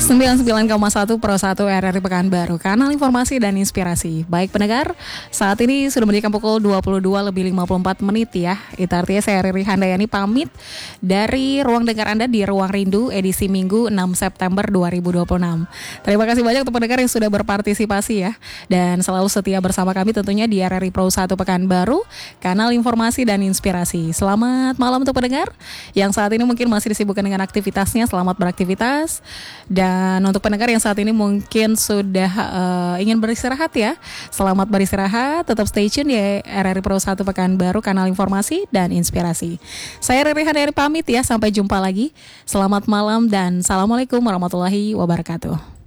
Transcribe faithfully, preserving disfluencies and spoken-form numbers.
sembilan puluh sembilan koma satu Pro satu R R I Pekanbaru, kanal informasi dan inspirasi. Baik pendengar, saat ini sudah menjadi pukul dua puluh dua lebih lima puluh empat menit ya. Itu artinya saya Riri Handayani pamit dari ruang dengar Anda di Ruang Rindu edisi Minggu enam September dua ribu dua puluh enam. Terima kasih banyak untuk pendengar yang sudah berpartisipasi ya, dan selalu setia bersama kami tentunya di R R I Pro satu Pekanbaru, kanal informasi dan inspirasi. Selamat malam untuk pendengar yang saat ini mungkin masih disibukkan dengan aktivitasnya, selamat beraktivitas. Dan untuk pendengar yang saat ini mungkin sudah uh, ingin beristirahat ya, selamat beristirahat, tetap stay tune ya R R I Pro satu Pekanbaru, kanal informasi dan inspirasi. Saya Riri Handayani pamit ya, sampai jumpa lagi. Selamat malam dan assalamualaikum warahmatullahi wabarakatuh.